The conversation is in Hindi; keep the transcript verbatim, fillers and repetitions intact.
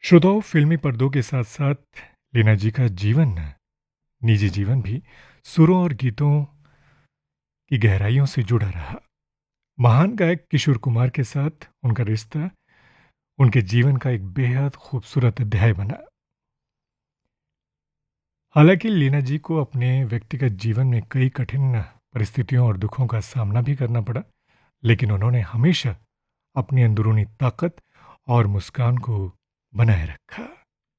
श्रोताओ, फिल्मी पर्दों के साथ साथ लीना जी का जीवन, निजी जीवन भी सुरों और गीतों की गहराइयों से जुड़ा रहा। महान गायक किशोर कुमार के साथ उनका रिश्ता उनके जीवन का एक बेहद खूबसूरत अध्याय बना। हालांकि लीना जी को अपने व्यक्तिगत जीवन में कई कठिन परिस्थितियों और दुखों का सामना भी करना पड़ा, लेकिन उन्होंने हमेशा अपनी अंदरूनी ताकत और मुस्कान को बनाए रखा।